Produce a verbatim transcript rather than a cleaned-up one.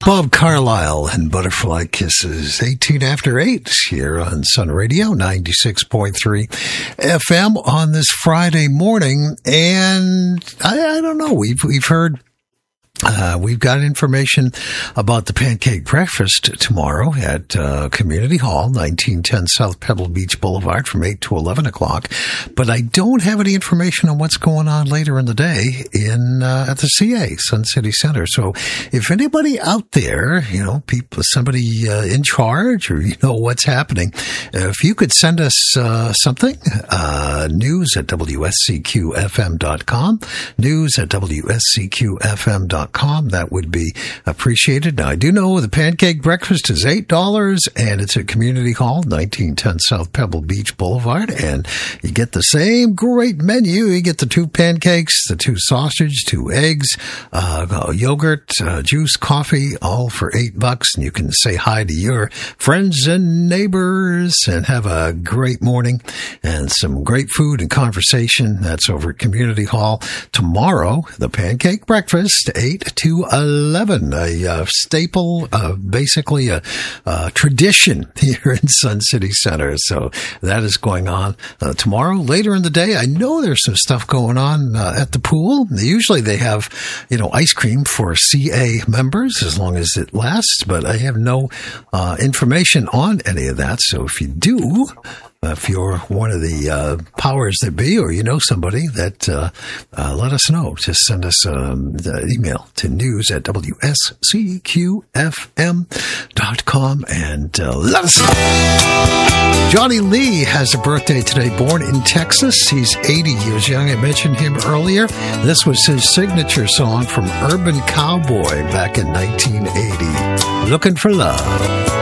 Bob Carlisle and Butterfly Kisses, eighteen after eight here on Sun Radio, ninety-six point three F M on this Friday morning. And I, I don't know, we've, we've heard Uh, we've got information about the pancake breakfast tomorrow at uh, Community Hall, nineteen ten South Pebble Beach Boulevard from eight to eleven o'clock. But I don't have any information on what's going on later in the day in uh, at the C A, Sun City Center. So if anybody out there, you know, people, somebody uh, in charge or you know what's happening, uh, if you could send us uh, something, uh, news at W S C Q F M dot com, news at W S C Q F M dot com. That would be appreciated. Now, I do know the pancake breakfast is eight dollars and it's at Community Hall, nineteen ten South Pebble Beach Boulevard. And you get the same great menu. You get the two pancakes, the two sausage, two eggs, uh, yogurt, uh, juice, coffee, all for eight bucks. And you can say hi to your friends and neighbors and have a great morning and some great food and conversation. That's over at Community Hall tomorrow. The pancake breakfast, eight to eleven, a uh, staple, uh, basically a, a tradition here in Sun City Center. So that is going on uh, tomorrow. Later in the day, I know there's some stuff going on uh, at the pool. Usually they have, you know, ice cream for C A members as long as it lasts, but I have no uh, information on any of that. So if you do, if you're one of the uh, powers that be, or you know somebody, that uh, uh, let us know. Just send us um, the email to news at W S C Q F M dot com and uh, let us know. Johnny Lee has a birthday today, born in Texas. He's eighty years young. I mentioned him earlier. This was his signature song from Urban Cowboy back in nineteen eighty, Looking for Love.